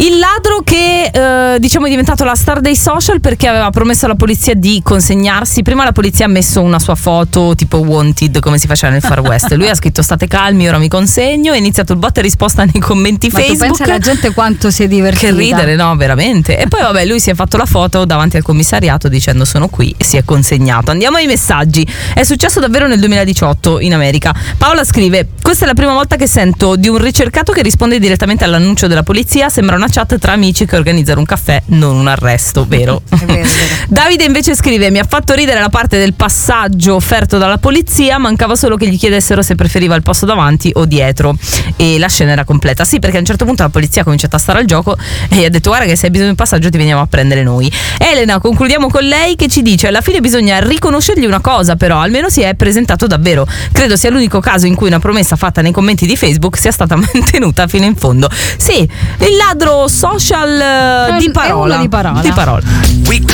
Il ladro che diciamo è diventato la star dei social perché aveva promesso alla polizia di consegnarsi. Prima la polizia ha messo una sua foto tipo wanted, come si faceva nel Far West. Lui ha scritto state calmi, ora mi consegno. È iniziato il botta e risposta nei commenti Facebook. Ma tu pensa la gente quanto si è divertita. Che ridere, no, veramente. E poi vabbè, lui si è fatto la foto davanti al commissariato dicendo sono qui e si è consegnato. Andiamo ai messaggi. È successo davvero nel 2018 in America. Paola scrive: questa è la prima volta che sento di un ricercato che risponde direttamente all'annuncio della polizia. Sembra una chat tra amici che organizzano un caffè, non un arresto, vero? È vero. Davide invece scrive: mi ha fatto ridere la parte del passaggio offerto dalla polizia, mancava solo che gli chiedessero se preferiva il posto davanti o dietro, e la scena era completa. Sì, perché a un certo punto la polizia ha cominciato a stare al gioco e gli ha detto guarda che se hai bisogno di un passaggio ti veniamo a prendere noi. Elena, concludiamo con lei che ci dice: alla fine bisogna riconoscergli una cosa, però almeno si è presentato davvero. Credo sia l'unico caso in cui una promessa fatta nei commenti di Facebook sia stata mantenuta fino in fondo. Sì, il ladro social di parola. È uno di parola. Di parola.